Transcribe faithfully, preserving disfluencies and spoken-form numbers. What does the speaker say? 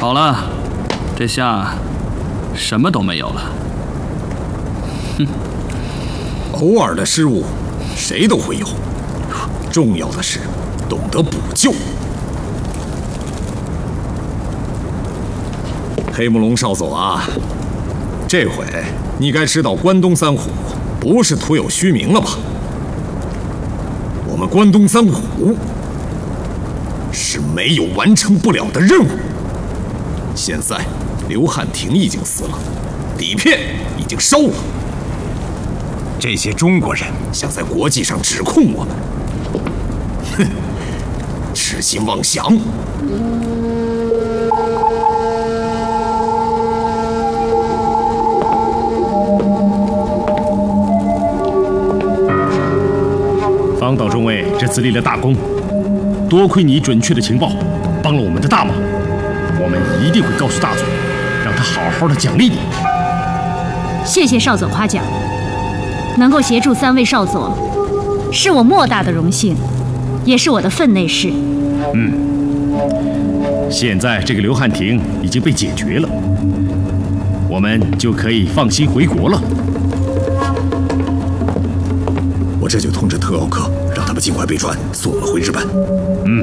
好了，这下什么都没有了。哼， 偶尔的失误，谁都会有。重要的是懂得补救。黑木龙少佐啊，这回你该知道关东三虎不是徒有虚名了吧？我们关东三虎是没有完成不了的任务。现在刘汉廷已经死了，底片已经烧了。这些中国人想在国际上指控我们，哼，痴心妄想。 方岛中尉这次立了大功，多亏你准确的情报，帮了我们的大忙。我们一定会告诉大佐，让他好好的奖励你。 谢谢少佐夸奖，能够协助三位少佐，是我莫大的荣幸，也是我的分内事。 嗯，现在这个刘汉廷已经被解决了，我们就可以放心回国了。 我这就通知特奥科，让他们尽快备船，送我们回日本。 嗯。